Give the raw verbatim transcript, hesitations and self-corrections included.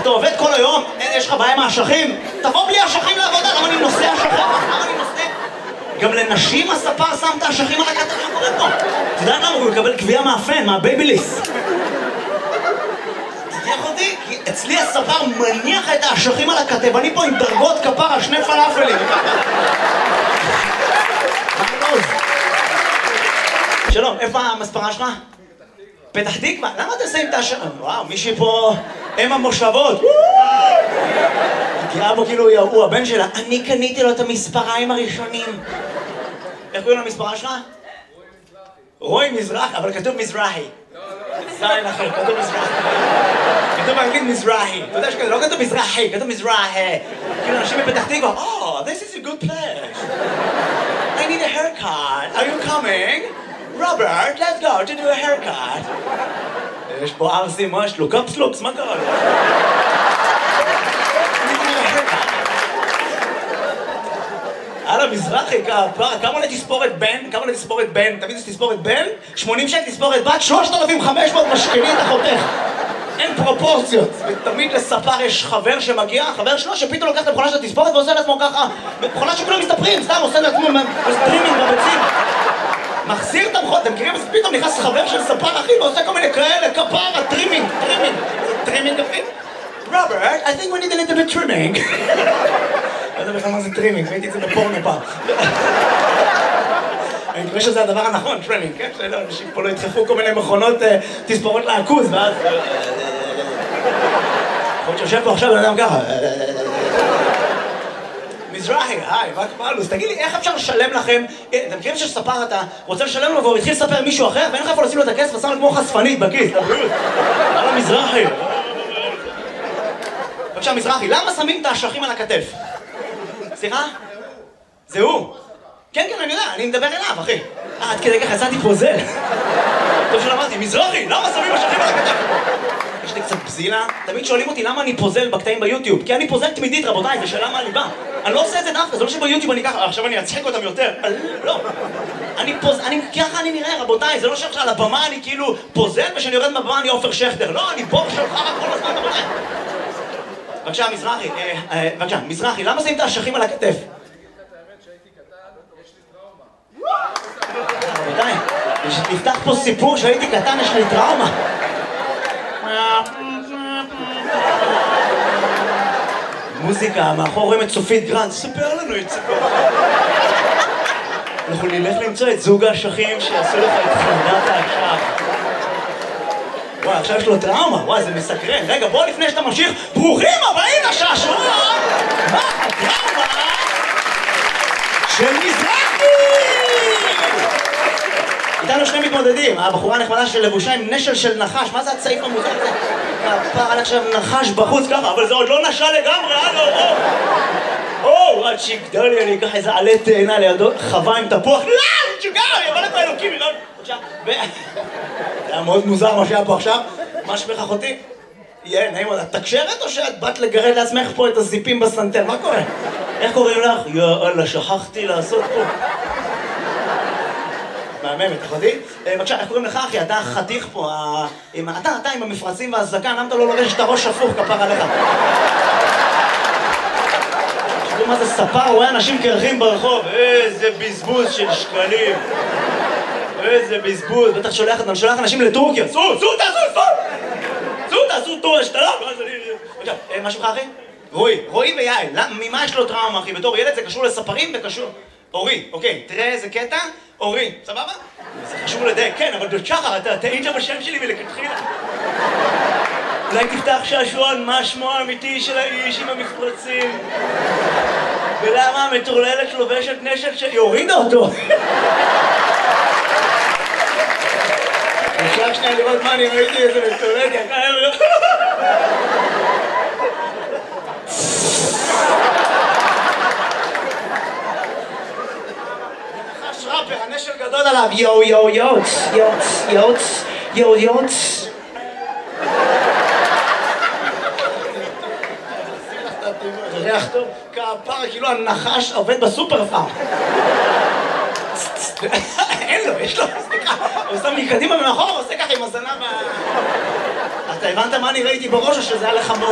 אתה עובד כל היום, יש לך בעיה עם האשכים? תבוא בלי אשכים לעבודה, למה אני נוסע אשכים? למה אני נוסע? גם לנשים הספר שם את האשכים על הכתב, מה קורה פה? אתה יודע למה? הוא יקבל קביעה מהפן, מהבייביליס. תתייח אותי? כי אצלי הספר מניח את האשכים על הכתב, אני פה עם דרגות כפרה, שני פלאפלים. שלום, איפה המספרה שלך? פתח תקווה? למה אתה שמים את האשכים? וואו, מישהי פה... הם המושבות. תראה בו כאילו הוא הבן שלה. אני קניתי לו את המספריים הראשונים. איך קוראים למספרה שלך? רוי מזרחי, אבל כתוב מזרחי. זין אחר, כתוב מזרחי. כתוב באנגלית מזרחי. אתה יודע שכזה, לא כתוב מזרחי, כתוב מזרחי. כאילו אנשים בפתח תקווה, Oh, this is a good place. I need a haircut. Are you coming? Robert, let's go to do a haircut. יש פה ארסי, מה יש לו? קפסלוקס, מה קרה לו? הלאה, מזרחי, כמה עולה תספורת בן? כמה עולה תספורת בן? תמיד זה תספורת בן? שמונים שקל תספורת בת? שלושת אלפים וחמש מאות משכני את החותך. אין פרופורציות. ותמיד לספר יש חבר שמגיע, חבר שלו שפתאום לוקח את המכונה של התספורת ועושה לעצמו ככה. מכונה שכולם מסתפרים, סתם עושה לעצמו סטרימינג בביצים. מחזיר את המכות, אתם מכירים? אז פתאום נכנס חבר של ספר אחי ועושה כל מיני כאלה, כפרה, טרימינג, טרימינג. טרימינג אחי? רוברט, I think we need a little bit trimming. לא יודע בכלל מה זה טרימינג, ראיתי את זה בפורנו פעם. אני מקווה שזה הדבר הנכון, טרימינג, כן? שלא, אנשים פה לא ידחפו כל מיני מכונות תספורות לעכוז, ואז... יכול להיות שיושב פה עכשיו בן אדם ככה. מזרחי, היי, מה קבלוס? תגיד לי, איך אפשר לשלם לכם? אתם מכירים שספר אתה רוצה לשלם לו והוא התחיל לספר מישהו אחר ואין לך איפה לשים לו את הכסף ושם לו כמו חשפנית בכיס, לבריאות. הלאה מזרחי. בבקשה מזרחי, למה שמים את האשכים על הכתף? סליחה? זה הוא? כן, כן, אני יודע, אני מדבר אליו, אחי. אה, עד כדי ככה, יצאתי פוזל. טוב שלא אמרתי, מזרחי, למה שמים אשכים על הכתף? יש לי קצת בזילה. תמיד שואלים אותי למה אני פוזל בקטעים ביוטיוב. כי אני פוזל תמידית, רבותיי, זה שאלה מהליבה. אני לא עושה את זה דווקא, זה לא שביוטיוב אני ככה, עכשיו אני אצחק אותם יותר. לא. אני פוזל, אני, ככה אני נראה, רבותיי, זה לא שעכשיו על הבמה אני כאילו פוזל, ושאני יורד מהבמה אני עופר שכטר. לא, אני בור שלך רק כל הזמן, רבותיי. בבקשה, מזרחי, בבקשה, מזרחי, למה שמים את האשכים על הכתף? רבותיי, נפתח פה סיפור שהייתי קטן, יש לי טראומה. מוזיקה, מאחור רואים את סופית גרנד, ספר לנו את סיפור. אנחנו נלך למצוא את זוג האשכים שיעשו לך את חמדת האשך. וואי, עכשיו יש לו טראומה, וואי, זה מסקרן. רגע, בוא לפני שאתה ממשיך, ברוכים הבאים לשעשוע! מה הטראומה של מזרחי? איתנו שני מתמודדים, הבחורה הנחמדה של לבושה עם נשל של נחש, מה זה הצעיף המוזר הזה? הפער על עכשיו נחש בחוץ ככה, אבל זה עוד לא נשל לגמרי, הלו, או! או, עד שיגדל לי, אני אקח איזה עלה תאנה לידו, חווה עם תפוח, לא, שיגר, אני אבוא לפה אלוקים, לא, בבקשה, ו... זה היה מאוד מוזר מה שהיה פה עכשיו, מה שמך אחותי? יהיה, נעים עוד, את תקשרת או שאת באת לגרד לעצמך פה את הזיפים בסנטר, מה קורה? איך קוראים לך? יאללה, שכחתי לעשות פה. מהממת, אחותי? בבקשה, איך קוראים לך אחי? אתה חתיך פה, אתה, אתה עם המפרצים והזקן, למה אתה לא לובש את הראש הפוך כפר עליך? תשמעו מה זה ספר, רואה אנשים קרחים ברחוב, איזה בזבוז של שקלים. איזה בזבוז, בטח שולח, אתה שולח אנשים לטורקיה, סו, סו, תעשו, סו! סו, תעשו טור השתלה, ואז אני... בבקשה, משהו לך אחי? רועי, רועי ויעל, ממה יש לו טראומה אחי? בתור ילד זה קשור לספרים וקשור... אורי, אוקיי, תראה איזה קטע, אורי, סבבה? זה חשוב לדייק, כן, אבל דוצ'חר, אתה טעית בשם שלי ולכתחילה. אולי תפתח שעשועון, מה שמו האמיתי של האיש עם המפרצים? ולמה המטורללת לובשת נשל שלי? הורידה אותו! אפשר שנייה לראות מה אני ראיתי איזה מטורללת, יקר... הנשל גדול עליו, יו יו יוץ, יוץ, יוץ, יו יוץ. זה ריח טוב, כפר, כאילו הנחש עובד בסופר פארם. אין לו, יש לו, סליחה, הוא שם מקדימה ומאחור, עושה ככה עם הזנב. אתה הבנת מה אני ראיתי בראש או שזה היה לך מאוד?